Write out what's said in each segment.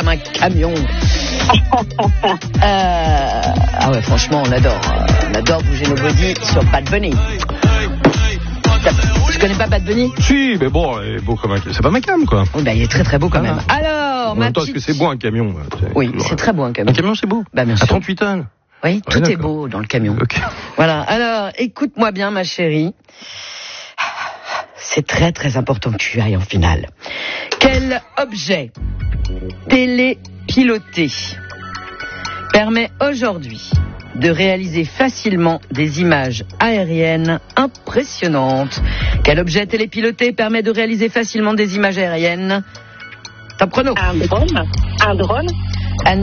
comme un camion. Ah ouais, franchement, on adore bouger nos bodies sur Bad Bunny. Tu connais pas Bad Bunny? Si, mais bon, il est beau comme un camion. C'est pas ma cam, quoi. Oh, bah, il est très très beau quand même. Alors, en même temps, est-ce que c'est beau un camion? Oui, c'est très beau un camion. Un camion, c'est beau. Bah, bien sûr. À 38 tonnes. Oui, tout est beau dans le camion. Okay. Voilà. Alors, écoute-moi bien, ma chérie. C'est très très important que tu ailles en finale. Quel objet télépiloté permet aujourd'hui de réaliser facilement des images aériennes impressionnantes? Quel objet télépiloté permet de réaliser facilement des images aériennes? Top chrono. Un drone. Un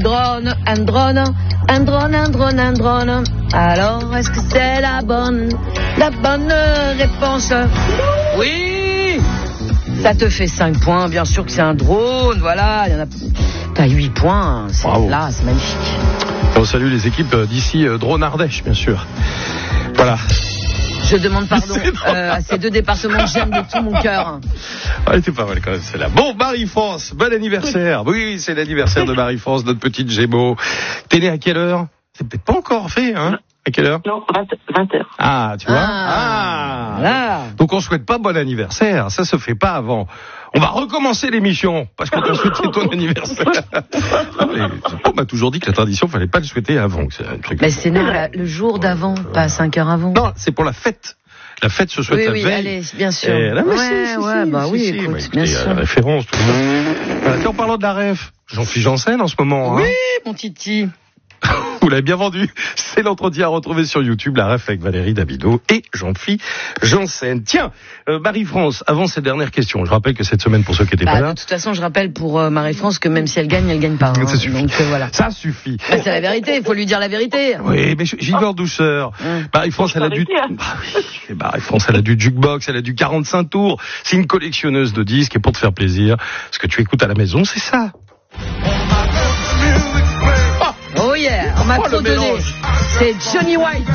drone. Alors, est-ce que c'est la bonne réponse? Oui! Ça te fait 5 points, bien sûr que c'est un drone, voilà. T'as 8 points, c'est magnifique. On salue les équipes d'ici, Drone Ardèche, bien sûr. Voilà. Je demande pardon à ces deux départements que j'aime de tout mon cœur. Elle était pas mal quand même, celle-là. Bon, Marie-France, bon anniversaire. Oui, c'est l'anniversaire de Marie-France, notre petite Gémeaux. T'es née à quelle heure? C'est peut-être pas encore fait, hein? À quelle heure? Non, 20 heures. Ah, tu vois? Voilà. Donc on souhaite pas bon anniversaire, ça se fait pas avant. On va recommencer l'émission, parce qu'on t'a souhaité ton anniversaire. On m'a toujours dit que la tradition, fallait pas le souhaiter avant. C'est un truc. Mais c'est le jour d'avant, pas 5 heures avant. Non, c'est pour la fête. La fête se souhaite la veille. Oui, allez, bien sûr. Écoute, bien sûr. La référence, tout ça. En parlant de la ref, Jean-Philippe Janssen en ce moment. Oui, mon titi. Vous l'avez bien vendu. C'est l'entretien à retrouver sur YouTube, la ref avec Valérie Dabido et Jean-Philippe Janssen. Tiens, Marie-France, avant ces dernières questions, je rappelle que cette semaine, pour ceux qui n'étaient pas là... De toute façon, je rappelle pour Marie-France que même si elle gagne pas. Ça suffit. Donc, voilà. Ça suffit. C'est la vérité, il faut lui dire la vérité. Oui, mais j'y vais en douceur. Marie-France, elle a du... Marie-France, elle a du jukebox, elle a du 45 tours. C'est une collectionneuse de disques et pour te faire plaisir, ce que tu écoutes à la maison, c'est ça. Oh yeah, on m'a trop donné. C'est Johnny White.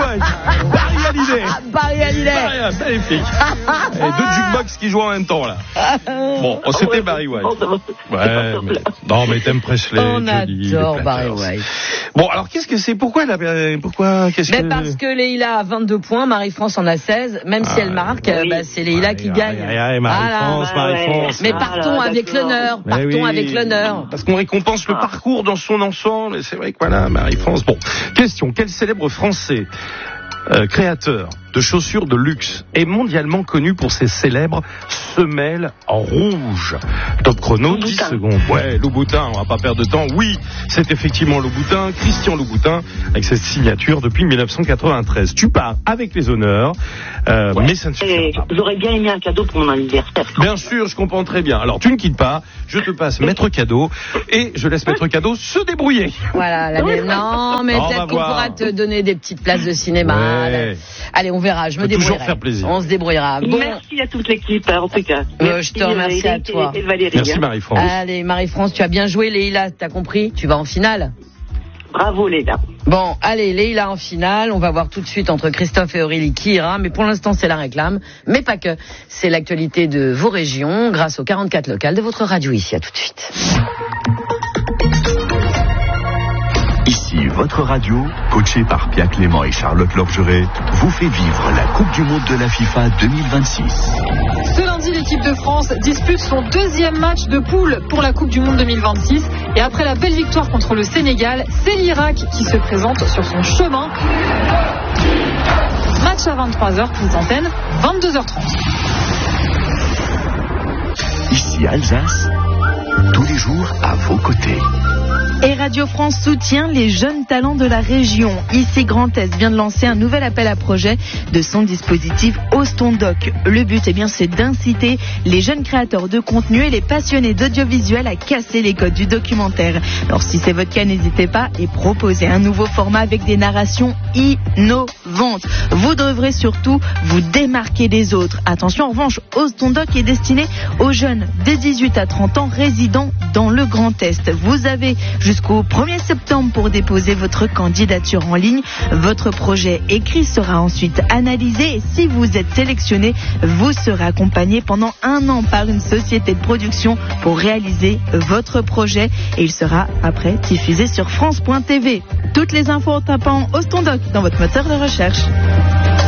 Barry Hallyday. Magnifique. Et deux jukebox qui jouent en même temps, là. Bon, c'était Barry White. Non, mais t'aimes Presley. On adore Barry White. Bon, alors qu'est-ce que c'est? Pourquoi parce que Leïla a 22 points, Marie-France en a 16. Même si elle marque, c'est Leïla qui gagne. Marie-France. Mais partons avec l'honneur. Avec l'honneur. Parce qu'on récompense le parcours dans son ensemble. Et c'est vrai que voilà, Marie-France. Bon, question. Quel célèbre Français créateur de chaussures de luxe est mondialement connu pour ses célèbres semelles rouges? Top chrono, 10 secondes. Ouais, Louboutin, on va pas perdre de temps. Oui, c'est effectivement Louboutin, Christian Louboutin, avec cette signature depuis 1993. Tu pars avec les honneurs, mais ça ne suffit pas. J'aurais bien aimé un cadeau pour mon anniversaire. Bien sûr, je comprends très bien. Alors, tu ne quittes pas, je te passe Maître Cadeau, et je laisse Maître Cadeau se débrouiller. Voilà, non, mais peut-être qu'on pourra te donner des petites places de cinéma. Ouais. Allez, on verra, je me débrouillerai. Toujours faire plaisir. On se débrouillera. Bon. Merci à toute l'équipe, en tout cas. Je te remercie à toi. Et Valérie. Merci Marie-France. Allez, Marie-France, tu as bien joué, Leïla, t'as compris? Tu vas en finale. Bravo, Leïla. Bon, allez, Leïla en finale. On va voir tout de suite entre Christophe et Aurélie qui ira. Mais pour l'instant, c'est la réclame. Mais pas que. C'est l'actualité de vos régions grâce aux 44 locales de votre radio ici. À tout de suite. Ici, votre radio, coachée par Pierre Clément et Charlotte Lorgeret, vous fait vivre la Coupe du Monde de la FIFA 2026. Ce lundi, l'équipe de France dispute son deuxième match de poule pour la Coupe du Monde 2026. Et après la belle victoire contre le Sénégal, c'est l'Irak qui se présente sur son chemin. Match à 23h, prise d'antenne, 22h30. Ici Alsace, tous les jours à vos côtés. Et Radio France soutient les jeunes talents de la région. Ici Grand Est vient de lancer un nouvel appel à projet de son dispositif Ostondoc. Le but, c'est d'inciter les jeunes créateurs de contenu et les passionnés d'audiovisuel à casser les codes du documentaire. Alors si c'est votre cas, n'hésitez pas et proposez un nouveau format avec des narrations innovantes. Vous devrez surtout vous démarquer des autres. Attention, en revanche, Ostondoc est destiné aux jeunes des 18 à 30 ans résidant dans le Grand Est. Vous avez jusqu'au 1er septembre pour déposer votre candidature en ligne. Votre projet écrit sera ensuite analysé et si vous êtes sélectionné, vous serez accompagné pendant 1 an par une société de production pour réaliser votre projet et il sera après diffusé sur France.tv. Toutes les infos en tapant Ostondoc dans votre moteur de recherche.